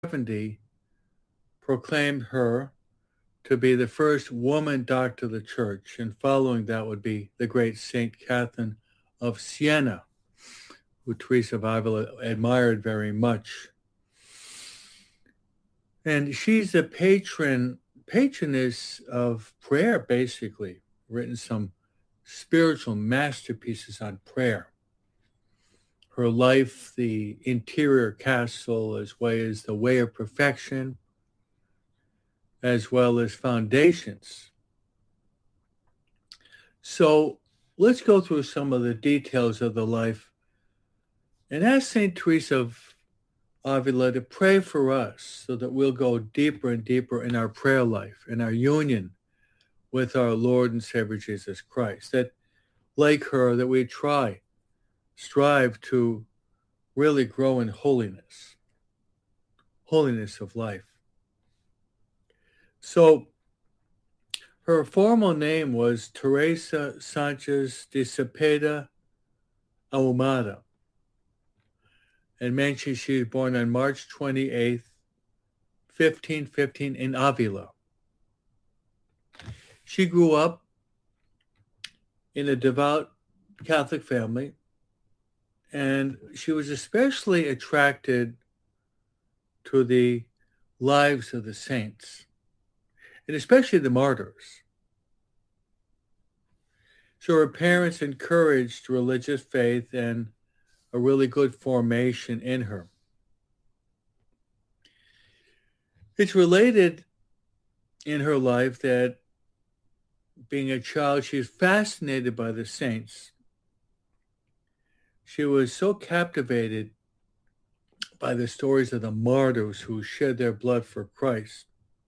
70 proclaimed her to be the first woman doctor of the church, and following that would be the great Saint Catherine of Siena, who Teresa of Avila admired very much. And she's a patroness of prayer, basically, written some spiritual masterpieces on prayer. Her life, The Interior Castle, as well as The Way of Perfection, as well as Foundations. So let's go through some of the details of the life and ask St. Teresa of Avila to pray for us so that we'll go deeper and deeper in our prayer life, in our union with our Lord and Savior Jesus Christ. That, like her, that we strive to really grow in holiness of life. So her formal name was Teresa Sanchez de Cepeda Ahumada. And mentioned she was born on March 28th, 1515 in Avila. She grew up in a devout Catholic family, and she was especially attracted to the lives of the saints, and especially the martyrs. So her parents encouraged religious faith and a really good formation in her. It's related in her life that being a child, she was fascinated by the saints. She was so captivated by the stories of the martyrs who shed their blood for Christ.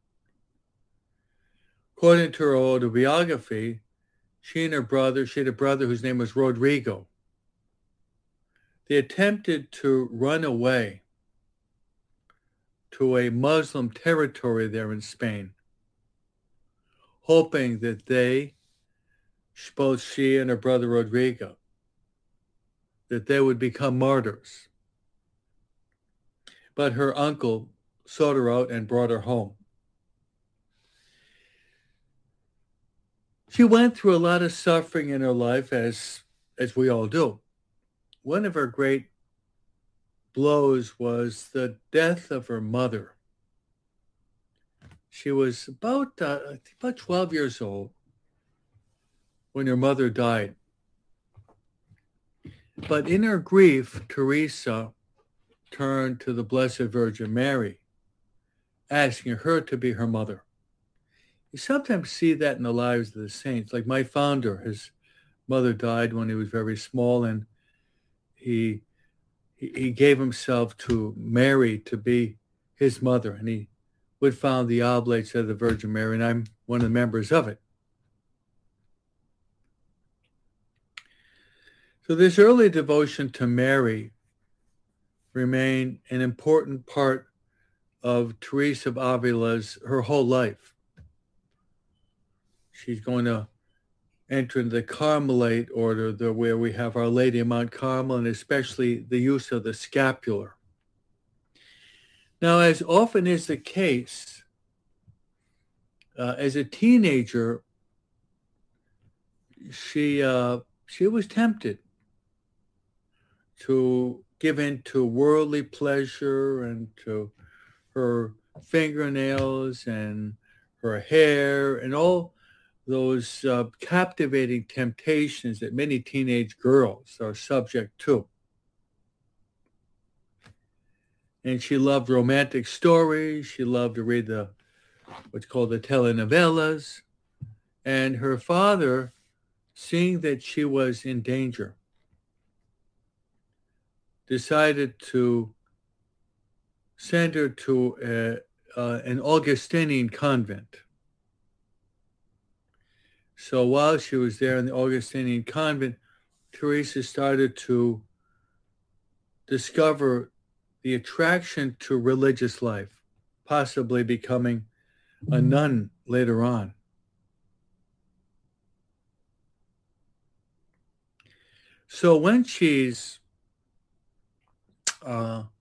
According to her autobiography, she had a brother whose name was Rodrigo. They attempted to run away to a Muslim territory there in Spain, hoping that both she and her brother Rodrigo, that they would become martyrs. But her uncle sought her out and brought her home. She went through a lot of suffering in her life, as we all do. One of her great blows was the death of her mother. She was about 12 years old when her mother died. But in her grief, Teresa turned to the Blessed Virgin Mary, asking her to be her mother. You sometimes see that in the lives of the saints. Like my founder, his mother died when he was very small, and he gave himself to Mary to be his mother, and he would found the Oblates of the Virgin Mary, and I'm one of the members of it. So this early devotion to Mary remained an important part of Teresa of Avila's, her whole life. She's going to enter into the Carmelite order, where we have Our Lady of Mount Carmel, and especially the use of the scapular. Now, as often is the case, as a teenager, she was tempted to give in to worldly pleasure and to her fingernails and her hair and all those captivating temptations that many teenage girls are subject to. And she loved romantic stories. She loved to read what's called the telenovelas. And her father, seeing that she was in danger, decided to send her to an Augustinian convent. So while she was there in the Augustinian convent, Teresa started to discover the attraction to religious life, possibly becoming a nun later on. So when she's